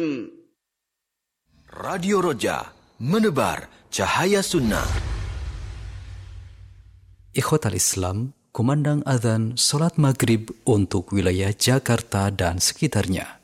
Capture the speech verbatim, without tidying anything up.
Radio Roja, menebar cahaya sunnah. Ikhwatal Islam, kumandang adzan salat maghrib untuk wilayah Jakarta dan sekitarnya.